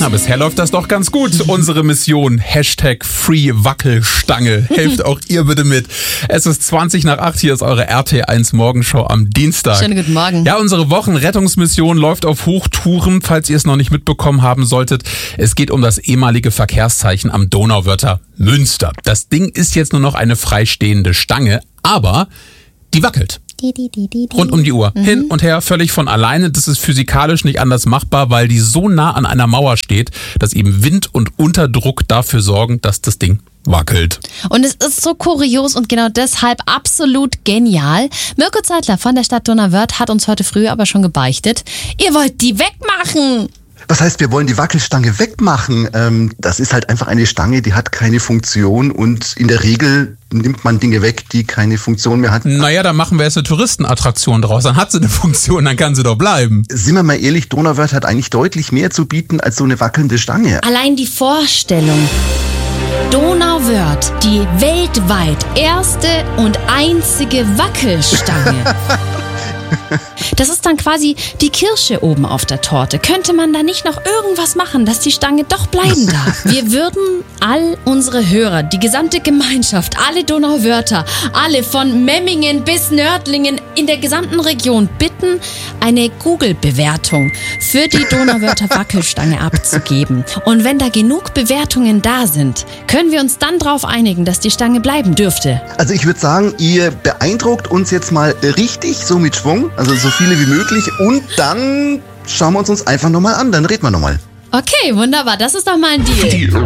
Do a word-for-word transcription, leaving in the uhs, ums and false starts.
Na, bisher läuft das doch ganz gut. Unsere Mission, Hashtag Free Wackelstange. Helft auch ihr bitte mit. Es ist zwanzig nach acht, hier ist eure R T eins Morgenshow am Dienstag. Schönen guten Morgen. Ja, unsere Wochenrettungsmission läuft auf Hochtouren, falls ihr es noch nicht mitbekommen haben solltet. Es geht um das ehemalige Verkehrszeichen am Donauwörther Münster. Das Ding ist jetzt nur noch eine freistehende Stange, aber die wackelt. Rund um die Uhr. Mhm. Hin und her, völlig von alleine. Das ist physikalisch nicht anders machbar, weil die so nah an einer Mauer steht, dass eben Wind und Unterdruck dafür sorgen, dass das Ding wackelt. Und es ist so kurios und genau deshalb absolut genial. Mirko Zeitler von der Stadt Donauwörth hat uns heute früh aber schon gebeichtet, ihr wollt die wegmachen. Was heißt, wir wollen die Wackelstange wegmachen? Ähm, das ist halt einfach eine Stange, die hat keine Funktion und in der Regel nimmt man Dinge weg, die keine Funktion mehr hat. Naja, dann machen wir jetzt eine Touristenattraktion draus. Dann hat sie eine Funktion, dann kann sie doch bleiben. Sind wir mal ehrlich, Donauwörth hat eigentlich deutlich mehr zu bieten als so eine wackelnde Stange. Allein die Vorstellung. Donauwörth, die weltweit erste und einzige Wackelstange. Das ist dann quasi die Kirsche oben auf der Torte. Könnte man da nicht noch irgendwas machen, dass die Stange doch bleiben darf? Wir würden all unsere Hörer, die gesamte Gemeinschaft, alle Donauwörther, alle von Memmingen bis Nördlingen in der gesamten Region bitten, eine Google-Bewertung für die Donauwörther Wackelstange abzugeben. Und wenn da genug Bewertungen da sind, können wir uns dann darauf einigen, dass die Stange bleiben dürfte. Also ich würde sagen, ihr beeindruckt uns jetzt mal richtig, so mit Schwung, also so viele wie möglich, und dann schauen wir uns uns einfach nochmal an, dann reden wir nochmal. Okay, wunderbar, das ist doch mal ein Deal.